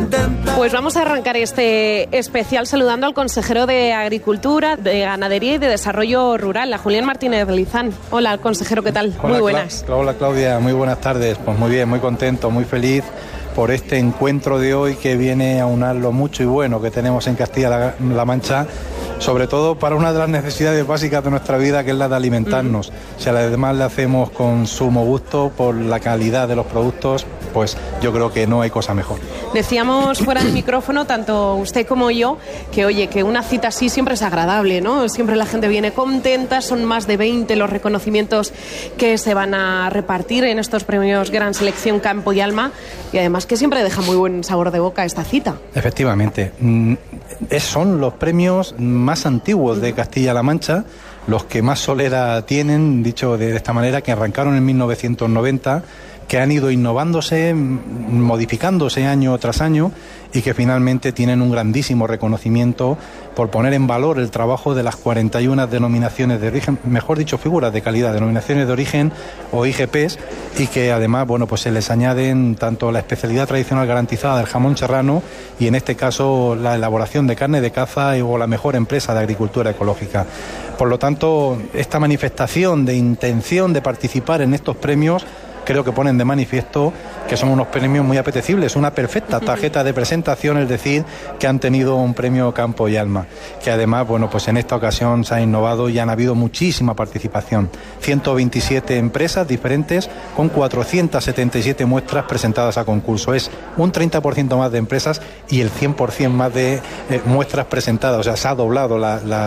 Pues vamos a arrancar este especial saludando al consejero de Agricultura, de Ganadería y de Desarrollo Rural, a Julián Martínez Lizán. Hola, consejero, ¿qué tal? Hola, muy buenas. Hola, Claudia, muy buenas tardes. Pues muy bien, muy contento, muy feliz por este encuentro de hoy que viene a unar lo mucho y bueno que tenemos en Castilla-La Mancha, sobre todo para una de las necesidades básicas de nuestra vida, que es la de alimentarnos. Si además le hacemos con sumo gusto por la calidad de los productos, pues yo creo que no hay cosa mejor. Decíamos fuera del micrófono, tanto usted como yo, que oye, que una cita así siempre es agradable, ¿no? Siempre la gente viene contenta, son más de 20 los reconocimientos que se van a repartir en estos premios Gran Selección Campo y Alma, y además que siempre deja muy buen sabor de boca esta cita. Efectivamente, son los premios más antiguos de Castilla-La Mancha, los que más solera tienen, dicho de esta manera, que arrancaron en 1990, que han ido innovándose, modificándose año tras año y que finalmente tienen un grandísimo reconocimiento por poner en valor el trabajo de las 41 denominaciones de origen, mejor dicho, figuras de calidad, denominaciones de origen o IGPs, y que además, bueno, pues se les añaden tanto la especialidad tradicional garantizada del jamón serrano y en este caso la elaboración de carne de caza o la mejor empresa de agricultura ecológica. Por lo tanto, esta manifestación de intención de participar en estos premios creo que ponen de manifiesto que son unos premios muy apetecibles, una perfecta tarjeta de presentación, es decir, que han tenido un premio Campo y Alma, que además, bueno, pues en esta ocasión se ha innovado y han habido muchísima participación. 127 empresas diferentes con 477 muestras presentadas a concurso. Es un 30% más de empresas y el 100% más de muestras presentadas, o sea, se ha doblado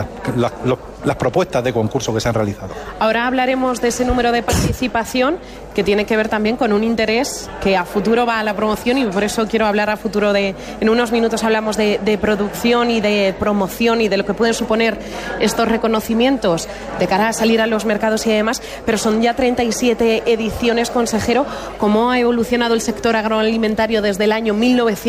las propuestas de concurso que se han realizado. Ahora hablaremos de ese número de participación que tiene que ver también con un interés que a futuro va a la promoción, y por eso quiero hablar a futuro en unos minutos hablamos de producción y de promoción y de lo que pueden suponer estos reconocimientos de cara a salir a los mercados y demás, pero son ya 37 ediciones, consejero. ¿Cómo ha evolucionado el sector agroalimentario desde el año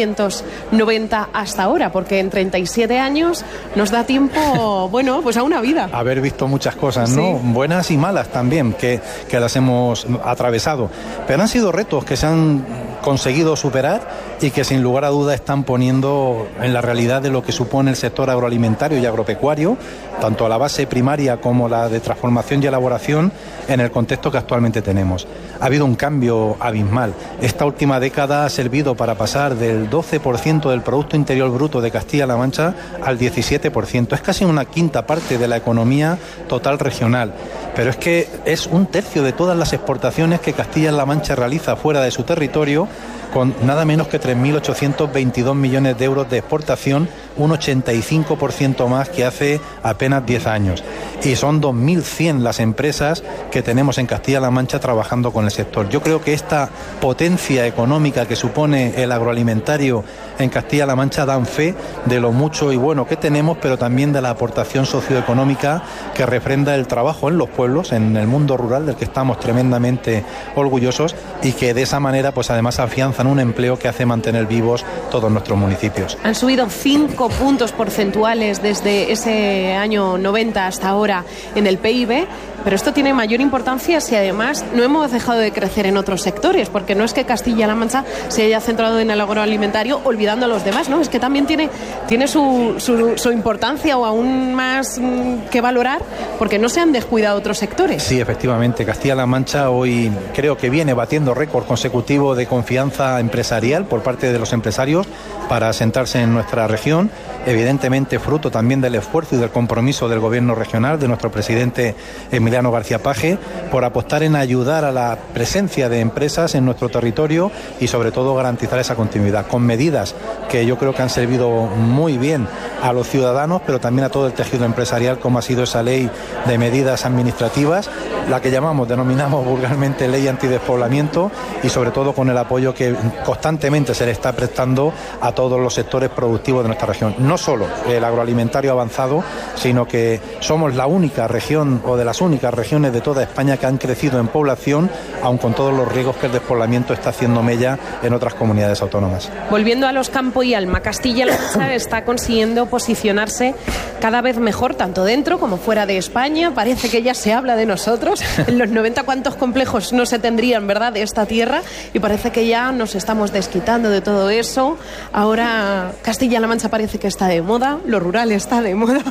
1990 hasta ahora? Porque en 37 años nos da tiempo, bueno, pues a una vida. Haber visto muchas cosas, ¿no? Sí. Buenas y malas también, que las hemos atravesado. Pero han sido retos que se han conseguido superar y que sin lugar a duda están poniendo en la realidad de lo que supone el sector agroalimentario y agropecuario, tanto a la base primaria como la de transformación y elaboración, en el contexto que actualmente tenemos. Ha habido un cambio abismal. Esta última década ha servido para pasar del 12% del Producto Interior Bruto de Castilla-La Mancha al 17%. Es casi una quinta parte de la economía total regional. Pero es que es un tercio de todas las exportaciones que Castilla-La Mancha realiza fuera de su territorio, con nada menos que 3.822 millones de euros de exportación, un 85% más que hace apenas 10 años. Y son 2.100 las empresas que tenemos en Castilla-La Mancha trabajando con el sector. Yo creo que esta potencia económica que supone el agroalimentario en Castilla-La Mancha dan fe de lo mucho y bueno que tenemos, pero también de la aportación socioeconómica que refrenda el trabajo en los pueblos, en el mundo rural, del que estamos tremendamente orgullosos, y que de esa manera pues además afianzan un empleo que hace mantener vivos todos nuestros municipios. Han subido 5 puntos porcentuales desde ese año 90 hasta ahora en el PIB, pero esto tiene mayor importancia si además no hemos dejado de crecer en otros sectores, porque no es que Castilla-La Mancha se haya centrado en el agroalimentario olvidando a los demás, ¿no? Es que también tiene su importancia o aún más que valorar, porque no se han descuidado otros sectores. Sí, efectivamente, Castilla-La Mancha hoy creo que viene batiendo récord consecutivo de confianza empresarial por parte de los empresarios para asentarse en nuestra región, evidentemente fruto también del esfuerzo y del compromiso del gobierno regional, de nuestro presidente Emiliano García Paje, por apostar en ayudar a la presencia de empresas en nuestro territorio y sobre todo garantizar esa continuidad, con medidas que yo creo que han servido muy bien a los ciudadanos, pero también a todo el tejido empresarial, como ha sido esa ley de medidas administrativas, la que denominamos vulgarmente ley antidespoblamiento, y sobre todo con el apoyo que constantemente se le está prestando a todos los sectores productivos de nuestra región. No solo el agroalimentario avanzado, sino que somos la única región o de las únicas regiones de toda España que han crecido en población, aun con todos los riesgos que el despoblamiento está haciendo mella en otras comunidades autónomas. Volviendo a los Campo y Alma, Castilla-La Mancha está consiguiendo posicionarse cada vez mejor, tanto dentro como fuera de España. Parece que ya se habla de nosotros. En los 90, ¿cuántos complejos no se tendrían, verdad, de esta tierra? Y parece que ya nos nos estamos desquitando de todo eso. Ahora Castilla-La Mancha parece que está de moda, lo rural está de moda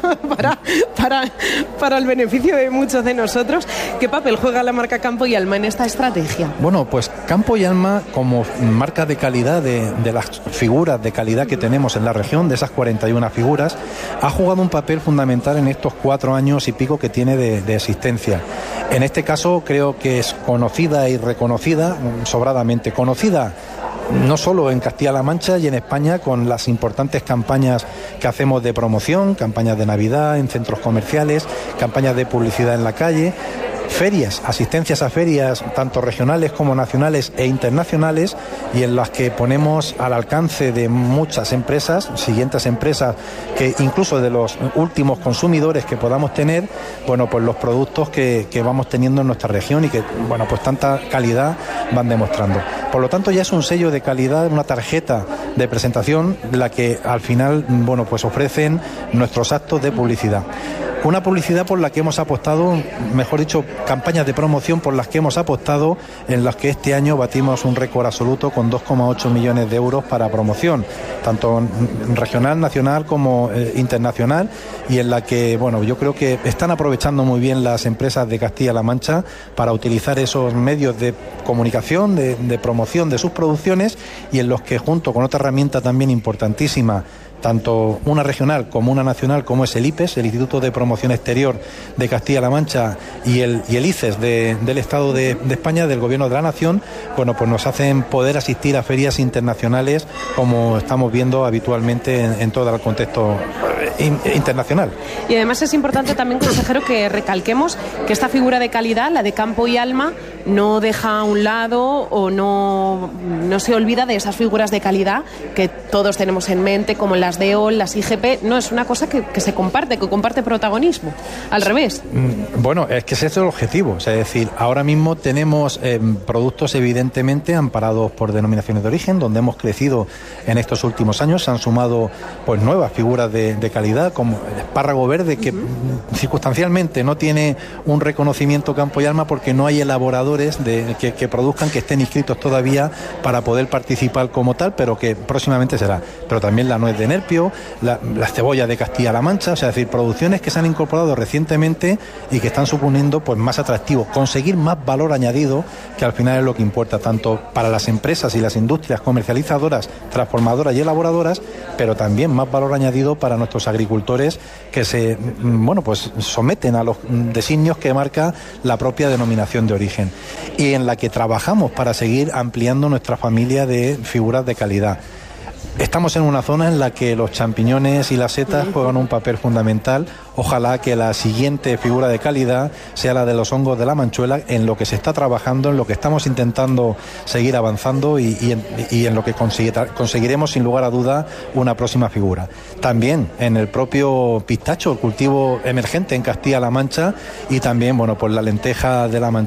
para el beneficio de muchos de nosotros. ¿Qué papel juega la marca Campo y Alma en esta estrategia? Bueno, pues Campo y Alma, como marca de calidad de las figuras de calidad que tenemos en la región, de esas 41 figuras, ha jugado un papel fundamental en estos 4 años y pico que tiene de existencia. En este caso creo que es conocida y reconocida, sobradamente conocida, no solo en Castilla-La Mancha y en España, con las importantes campañas que hacemos de promoción, campañas de Navidad en centros comerciales, campañas de publicidad en la calle, ferias, asistencias a ferias tanto regionales como nacionales e internacionales, y en las que ponemos al alcance de muchas empresas, siguientes empresas, que incluso de los últimos consumidores que podamos tener, bueno, pues los productos que vamos teniendo en nuestra región y que, bueno, pues tanta calidad van demostrando. Por lo tanto, ya es un sello de calidad, una tarjeta de presentación, la que al final, bueno, pues ofrecen nuestros actos de publicidad. Una publicidad por la que hemos apostado, mejor dicho, campañas de promoción por las que hemos apostado, en las que este año batimos un récord absoluto con 2,8 millones de euros para promoción, tanto regional, nacional como internacional, y en la que, bueno, yo creo que están aprovechando muy bien las empresas de Castilla-La Mancha para utilizar esos medios de comunicación, de promoción de sus producciones, y en los que, junto con otra herramienta también importantísima, tanto una regional como una nacional, como es el IPES, el Instituto de Promoción Exterior de Castilla-La Mancha, y el ICES del Estado de España, del Gobierno de la Nación, bueno, pues nos hacen poder asistir a ferias internacionales, como estamos viendo habitualmente en todo el contexto internacional. Y además es importante también, consejero, que recalquemos que esta figura de calidad, la de Campo y Alma, no deja a un lado o no se olvida de esas figuras de calidad que todos tenemos en mente, como las DEOL, las IGP. No es una cosa que se comparte, que comparte protagonismo. Al revés. Bueno, es que ese es el objetivo. Es decir, ahora mismo tenemos productos evidentemente amparados por denominaciones de origen, donde hemos crecido en estos últimos años. Se han sumado pues nuevas figuras de calidad, como el espárrago verde, que circunstancialmente no tiene un reconocimiento Campo y Alma porque no hay elaboradores que produzcan, que estén inscritos todavía para poder participar como tal, pero que próximamente será. Pero también la nuez de Nerpio, la cebolla de Castilla-La Mancha, o sea, es decir, producciones que se han incorporado recientemente y que están suponiendo pues más atractivo, conseguir más valor añadido, que al final es lo que importa, tanto para las empresas y las industrias comercializadoras, transformadoras y elaboradoras, pero también más valor añadido para nuestros agricultores, que se, bueno, pues someten a los designios que marca la propia denominación de origen, y en la que trabajamos para seguir ampliando nuestra familia de figuras de calidad. Estamos en una zona en la que los champiñones y las setas juegan un papel fundamental. Ojalá que la siguiente figura de calidad sea la de los hongos de la manchuela, en lo que se está trabajando, en lo que estamos intentando seguir avanzando y en lo que conseguiremos sin lugar a duda una próxima figura. También en el propio pistacho, el cultivo emergente en Castilla-La Mancha, y también, bueno, pues la lenteja de la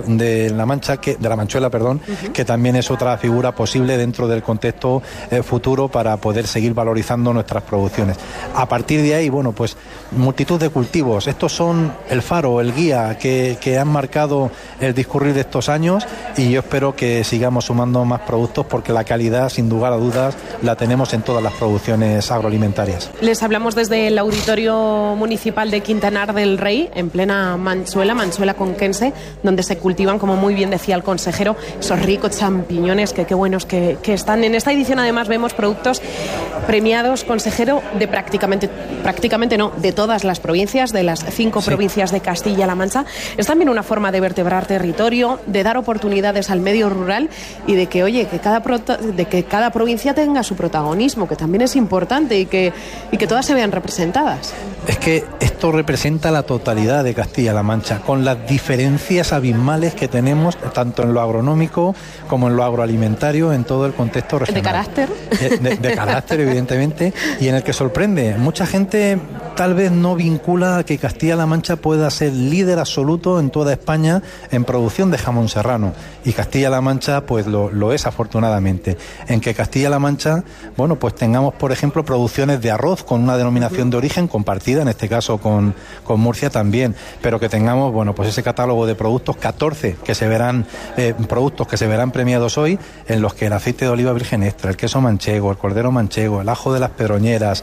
manchuela, que también es otra figura posible dentro del contexto futuro para poder seguir valorizando nuestras producciones. A partir de ahí, bueno, pues multitud de cultivos. Estos son el faro, el guía que han marcado el discurrir de estos años, y yo espero que sigamos sumando más productos, porque la calidad, sin lugar a dudas, la tenemos en todas las producciones agroalimentarias. Les hablamos desde el Auditorio Municipal de Quintanar del Rey, en plena Manchuela conquense, donde se cultivan, como muy bien decía el consejero, esos ricos champiñones que qué buenos que están. En esta edición además vemos productos premiados, consejero, de prácticamente no, de todas las provincias, de las 5 provincias de Castilla-La Mancha. Es también una forma de vertebrar territorio, de dar oportunidades al medio rural, y de que, oye, que cada provincia tenga su protagonismo, que también es importante, y que todas se vean representadas. Es que esto representa la totalidad de Castilla-La Mancha, con las diferencias abismales que tenemos tanto en lo agronómico como en lo agroalimentario, en todo el contexto regional. ¿De carácter? De carácter, evidentemente, y en el que sorprende. Mucha gente tal vez no vincula a que Castilla-La Mancha pueda ser líder absoluto en toda España en producción de jamón serrano, y Castilla-La Mancha pues lo es afortunadamente. En que Castilla-La Mancha, bueno, pues tengamos por ejemplo producciones de arroz con una denominación de origen compartida, en este caso con Murcia también, pero que tengamos, bueno, pues ese catálogo de productos, 14 que se verán productos que se verán premiados hoy, en los que el aceite de oliva virgen extra, el queso manchego, el cordero manchego, el ajo de las Pedroñeras,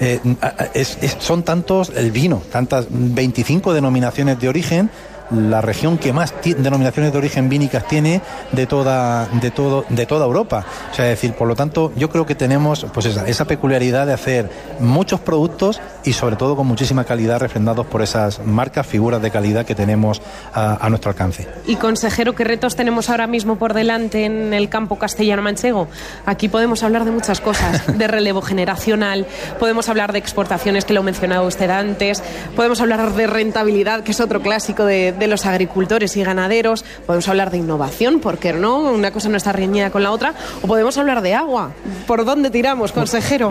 son tantos, el vino, tantas 25 denominaciones de origen, la región que más denominaciones de origen vínicas tiene de toda Europa. O sea, es decir, por lo tanto, yo creo que tenemos pues esa peculiaridad de hacer muchos productos y sobre todo con muchísima calidad, refrendados por esas marcas, figuras de calidad que tenemos a nuestro alcance. Y consejero, ¿qué retos tenemos ahora mismo por delante en el campo castellano-manchego? Aquí podemos hablar de muchas cosas, de relevo generacional, podemos hablar de exportaciones, que lo mencionaba usted antes, podemos hablar de rentabilidad, que es otro clásico de los agricultores y ganaderos, podemos hablar de innovación, ¿por qué no? Una cosa no está reñida con la otra, o podemos hablar de agua. ¿Por dónde tiramos, consejero?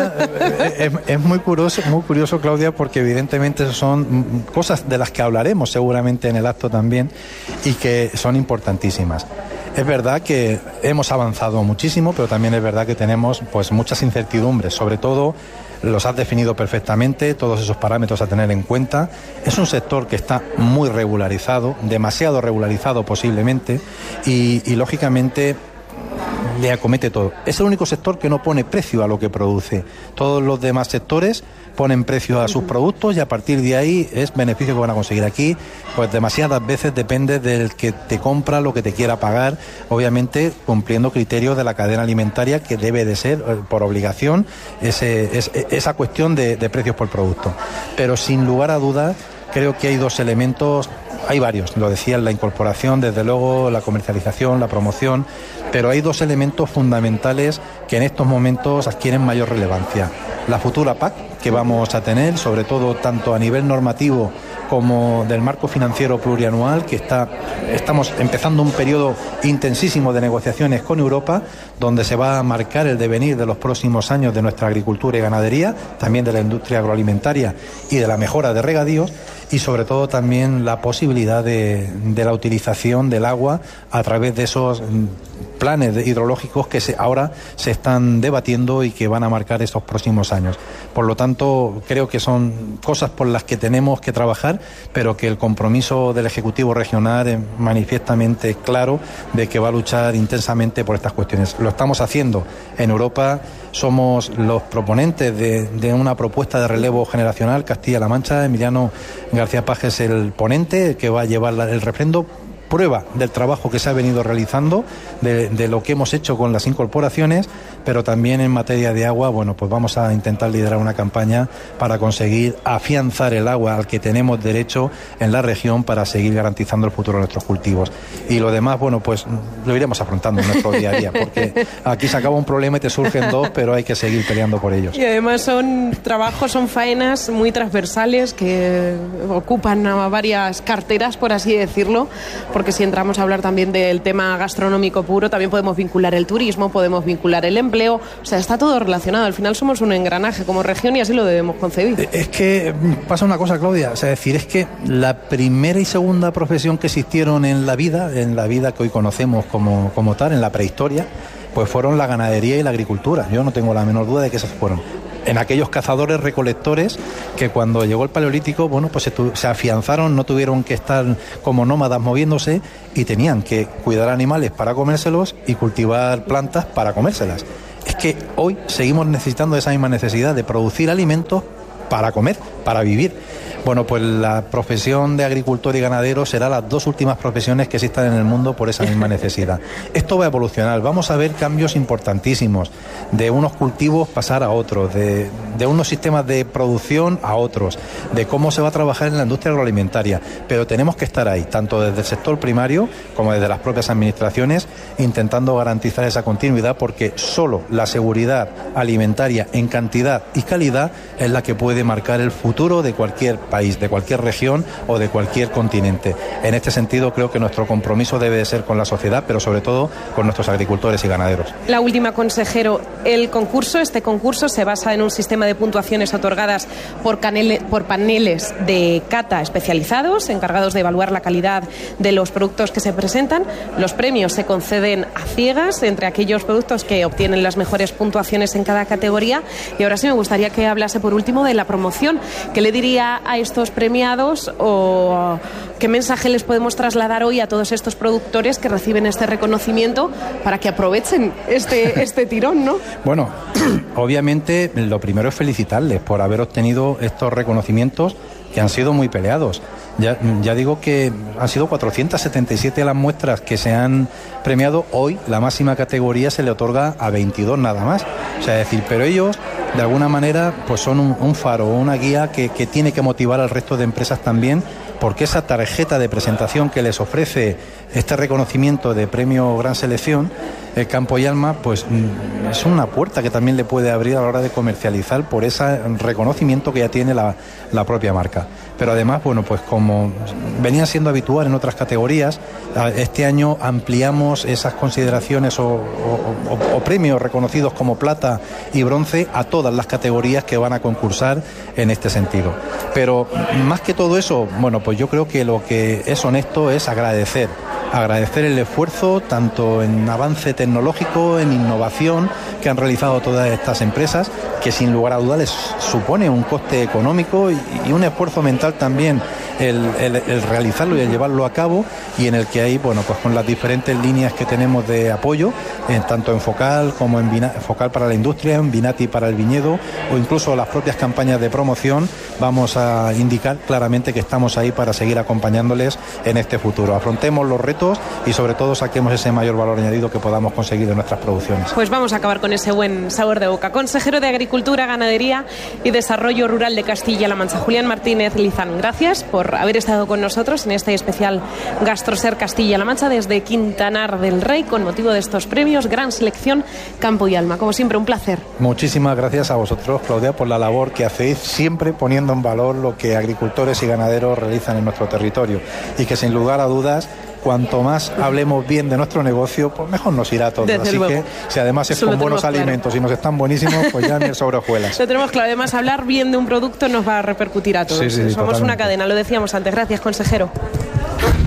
Es muy curioso, Claudia, porque evidentemente son cosas de las que hablaremos seguramente en el acto también y que son importantísimas. Es verdad que hemos avanzado muchísimo, pero también es verdad que tenemos pues muchas incertidumbres, sobre todo los has definido perfectamente, todos esos parámetros a tener en cuenta. Es un sector que está muy regularizado, demasiado regularizado posiblemente, y lógicamente le acomete todo. Es el único sector que no pone precio a lo que produce. Todos los demás sectores ponen precio a sus productos y a partir de ahí es beneficio que van a conseguir. Aquí, pues demasiadas veces depende del que te compra lo que te quiera pagar, obviamente cumpliendo criterios de la cadena alimentaria, que debe de ser por obligación esa cuestión de precios por producto. Pero sin lugar a dudas, creo que hay dos elementos. Hay varios, lo decía, la incorporación, desde luego, la comercialización, la promoción, pero hay dos elementos fundamentales que en estos momentos adquieren mayor relevancia. La futura PAC que vamos a tener, sobre todo tanto a nivel normativo como del marco financiero plurianual, que estamos empezando un periodo intensísimo de negociaciones con Europa, donde se va a marcar el devenir de los próximos años de nuestra agricultura y ganadería, también de la industria agroalimentaria y de la mejora de regadíos, y sobre todo también la posibilidad de la utilización del agua a través de esos planes hidrológicos que ahora se están debatiendo y que van a marcar estos próximos años. Por lo tanto, creo que son cosas por las que tenemos que trabajar, pero que el compromiso del Ejecutivo regional es manifiestamente claro de que va a luchar intensamente por estas cuestiones. Lo estamos haciendo en Europa, somos los proponentes de una propuesta de relevo generacional Castilla-La Mancha. Emiliano García Paje es el ponente que va a llevar el refrendo, prueba del trabajo que se ha venido realizando, de lo que hemos hecho con las incorporaciones, pero también en materia de agua, bueno, pues vamos a intentar liderar una campaña para conseguir afianzar el agua al que tenemos derecho en la región para seguir garantizando el futuro de nuestros cultivos. Y lo demás, bueno, pues lo iremos afrontando en nuestro día a día, porque aquí se acaba un problema y te surgen dos, pero hay que seguir peleando por ellos. Y además son trabajos, son faenas muy transversales que ocupan a varias carteras, por así decirlo, porque si entramos a hablar también del tema gastronómico puro, también podemos vincular el turismo, podemos vincular el empleo, o sea, está todo relacionado. Al final somos un engranaje como región y así lo debemos concebir. Es que pasa una cosa, Claudia, o sea, decir, es que la primera y segunda profesión que existieron en la vida que hoy conocemos como tal, en la prehistoria, pues fueron la ganadería y la agricultura. Yo no tengo la menor duda de que esas fueron. En aquellos cazadores recolectores que cuando llegó el Paleolítico, bueno, pues se afianzaron, no tuvieron que estar como nómadas moviéndose y tenían que cuidar animales para comérselos y cultivar plantas para comérselas. Es que hoy seguimos necesitando esa misma necesidad de producir alimentos para comer, para vivir. Bueno, pues la profesión de agricultor y ganadero será las dos últimas profesiones que existan en el mundo por esa misma necesidad. Esto va a evolucionar, vamos a ver cambios importantísimos, de unos cultivos pasar a otros, de unos sistemas de producción a otros, de cómo se va a trabajar en la industria agroalimentaria, pero tenemos que estar ahí, tanto desde el sector primario como desde las propias administraciones, intentando garantizar esa continuidad, porque solo la seguridad alimentaria en cantidad y calidad es la que puede marcar el futuro de cualquier país, de cualquier región o de cualquier continente. En este sentido, creo que nuestro compromiso debe de ser con la sociedad, pero sobre todo con nuestros agricultores y ganaderos. La última, consejero. Este concurso se basa en un sistema de puntuaciones otorgadas por paneles de cata especializados, encargados de evaluar la calidad de los productos que se presentan. Los premios se conceden a ciegas entre aquellos productos que obtienen las mejores puntuaciones en cada categoría. Y ahora sí me gustaría que hablase por último de la promoción. ¿Qué le diría a estos premiados o qué mensaje les podemos trasladar hoy a todos estos productores que reciben este reconocimiento para que aprovechen este tirón, ¿no? Bueno, obviamente lo primero es felicitarles por haber obtenido estos reconocimientos que han sido muy peleados. Ya digo que han sido 477 las muestras que se han premiado. Hoy la máxima categoría se le otorga a 22 nada más. O sea, es decir, pero ellos de alguna manera pues son un faro, una guía que tiene que motivar al resto de empresas también, porque esa tarjeta de presentación que les ofrece este reconocimiento de premio Gran Selección, el Campo y Alma, pues es una puerta que también le puede abrir a la hora de comercializar por ese reconocimiento que ya tiene la propia marca. Pero además, bueno, pues como venía siendo habitual en otras categorías, este año ampliamos esas consideraciones o premios reconocidos como plata y bronce a todas las categorías que van a concursar en este sentido. Pero más que todo eso, bueno, pues yo creo que lo que es honesto es agradecer el esfuerzo tanto en avance tecnológico, en innovación que han realizado todas estas empresas, que sin lugar a dudas les supone un coste económico y un esfuerzo mental también el realizarlo y el llevarlo a cabo, y en el que hay, bueno, pues con las diferentes líneas que tenemos de apoyo, tanto en Focal como en Focal para la industria, en Vinati para el viñedo, o incluso las propias campañas de promoción, vamos a indicar claramente que estamos ahí para seguir acompañándoles en este futuro. Afrontemos los retos y sobre todo saquemos ese mayor valor añadido que podamos conseguir de nuestras producciones. Pues vamos a acabar con ese buen sabor de boca. Consejero de Agricultura, Ganadería y Desarrollo Rural de Castilla-La Mancha, Julián Martínez Lizán, gracias por haber estado con nosotros en este especial GastroSer Castilla-La Mancha desde Quintanar del Rey con motivo de estos premios Gran Selección Campo y Alma. Como siempre, un placer. Muchísimas gracias a vosotros, Claudia, por la labor que hacéis, siempre poniendo en valor lo que agricultores y ganaderos realizan en nuestro territorio, y que sin lugar a dudas, cuanto más hablemos bien de nuestro negocio, pues mejor nos irá todo. Así que si además es con buenos alimentos y nos están buenísimos, pues ya ni el sobre hojuelas. Lo tenemos claro. Además, hablar bien de un producto nos va a repercutir a todos. Sí, Somos totalmente. una cadena, lo decíamos antes. Gracias, consejero.